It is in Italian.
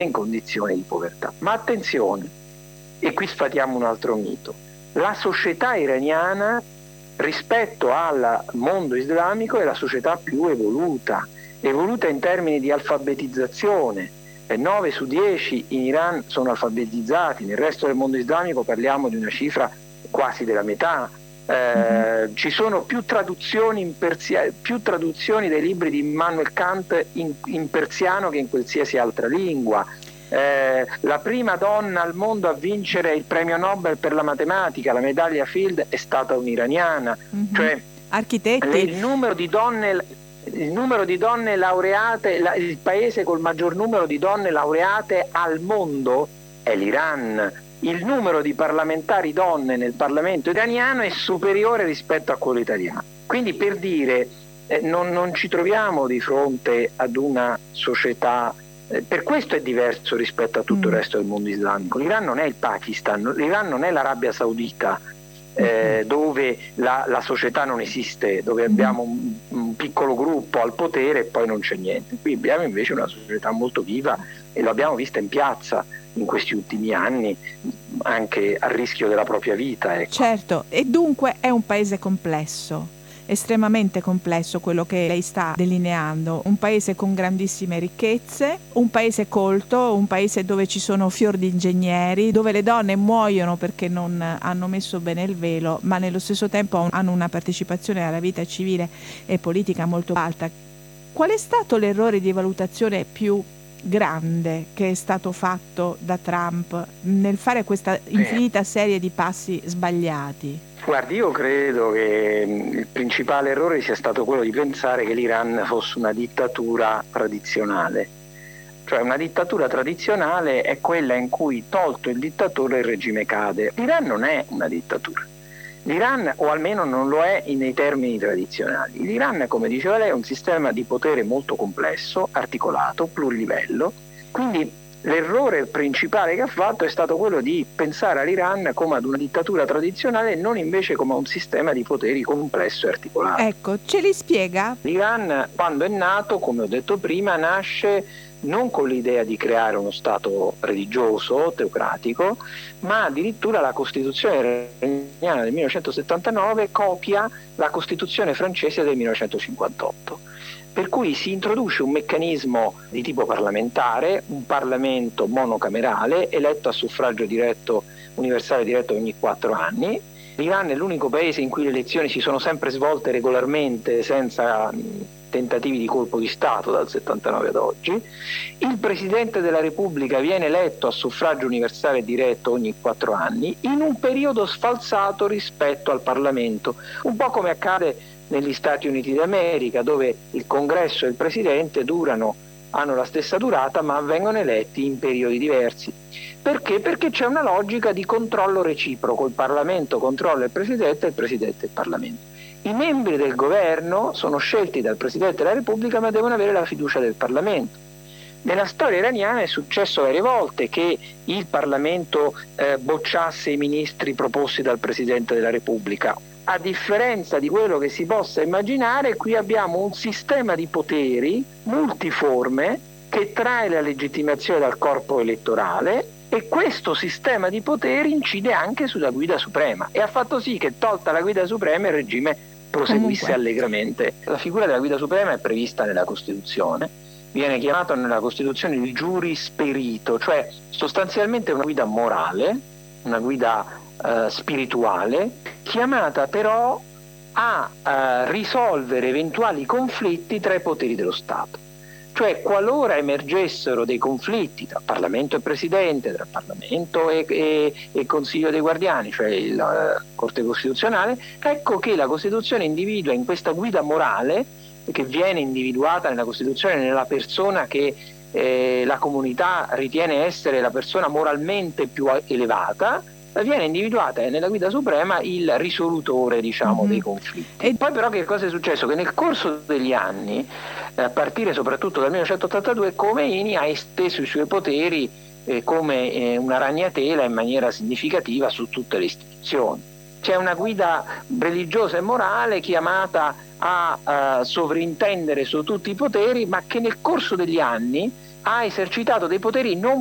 in condizioni di povertà. Ma attenzione, e qui sfatiamo un altro mito, la società iraniana rispetto al mondo islamico è la società più evoluta in termini di alfabetizzazione. 9 su 10 in Iran sono alfabetizzati, nel resto del mondo islamico parliamo di una cifra quasi della metà. Ci sono più traduzioni dei libri di Immanuel Kant in persiano che in qualsiasi altra lingua. La prima donna al mondo a vincere il premio Nobel per la matematica, la medaglia Fields, è stata un'iraniana. Cioè, architetti. Il numero di donne laureate, il paese col maggior numero di donne laureate al mondo è l'Iran. Il numero di parlamentari donne nel Parlamento iraniano è superiore rispetto a quello italiano. Quindi, per dire, non ci troviamo di fronte ad una società, per questo è diverso rispetto a tutto il resto del mondo islamico. L'Iran non è il Pakistan, l'Iran non è l'Arabia Saudita, dove la società non esiste, dove abbiamo un piccolo gruppo al potere e poi non c'è niente. Qui abbiamo invece una società molto viva e l'abbiamo vista in piazza in questi ultimi anni, anche a rischio della propria vita. Ecco. Certo, e dunque è un paese complesso, estremamente complesso quello che lei sta delineando, un paese con grandissime ricchezze, un paese colto, un paese dove ci sono fior di ingegneri, dove le donne muoiono perché non hanno messo bene il velo, ma nello stesso tempo hanno una partecipazione alla vita civile e politica molto alta. Qual è stato l'errore di valutazione più grande che è stato fatto da Trump nel fare questa infinita serie di passi sbagliati? Guardi, io credo che il principale errore sia stato quello di pensare che l'Iran fosse una dittatura tradizionale. Cioè, una dittatura tradizionale è quella in cui, tolto il dittatore, il regime cade. L'Iran non è una dittatura. L'Iran, o almeno non lo è nei termini tradizionali. L'Iran, come diceva lei, è un sistema di potere molto complesso, articolato, plurilivello. Quindi l'errore principale che ha fatto è stato quello di pensare all'Iran come ad una dittatura tradizionale e non invece come a un sistema di poteri complesso e articolato. Ecco, ce li spiega? L'Iran, quando è nato, come ho detto prima, nasce non con l'idea di creare uno Stato religioso, teocratico, ma addirittura la Costituzione iraniana del 1979 copia la Costituzione francese del 1958. Per cui si introduce un meccanismo di tipo parlamentare, un Parlamento monocamerale, eletto a suffragio diretto, universale diretto ogni 4 anni. L'Iran è l'unico paese in cui le elezioni si sono sempre svolte regolarmente, senza tentativi di colpo di Stato dal 79 ad oggi. Il Presidente della Repubblica viene eletto a suffragio universale diretto ogni 4 anni, in un periodo sfalsato rispetto al Parlamento, un po' come accade negli Stati Uniti d'America, dove il Congresso e il Presidente hanno la stessa durata, ma vengono eletti in periodi diversi. Perché? Perché c'è una logica di controllo reciproco, il Parlamento controlla il Presidente e il Presidente il Parlamento. I membri del governo sono scelti dal Presidente della Repubblica, ma devono avere la fiducia del Parlamento. Nella storia iraniana è successo varie volte che il Parlamento bocciasse i ministri proposti dal Presidente della Repubblica. A differenza di quello che si possa immaginare, qui abbiamo un sistema di poteri multiforme che trae la legittimazione dal corpo elettorale, e questo sistema di poteri incide anche sulla guida suprema e ha fatto sì che, tolta la guida suprema, il regime proseguisse allegramente. La figura della guida suprema è prevista nella Costituzione, viene chiamato nella Costituzione il juris perito, cioè sostanzialmente una guida morale, una guida spirituale, chiamata però a risolvere eventuali conflitti tra i poteri dello Stato. Cioè, qualora emergessero dei conflitti tra Parlamento e Presidente, tra Parlamento e Consiglio dei Guardiani, cioè la Corte Costituzionale, ecco che la Costituzione individua in questa guida morale, che viene individuata nella Costituzione nella persona che la comunità ritiene essere la persona moralmente più elevata, viene individuata nella guida suprema il risolutore, diciamo, dei conflitti. E poi però che cosa è successo? Che nel corso degli anni, a partire soprattutto dal 1982, Khomeini ha esteso i suoi poteri come una ragnatela in maniera significativa su tutte le istituzioni. C'è una guida religiosa e morale chiamata a sovrintendere su tutti i poteri, ma che nel corso degli anni ha esercitato dei poteri non